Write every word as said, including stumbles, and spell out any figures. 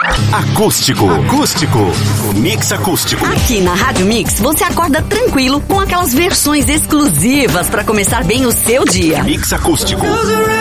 Acústico. Acústico. Mix acústico. Aqui na Rádio Mix, você acorda tranquilo com aquelas versões exclusivas para começar bem o seu dia. Mix acústico.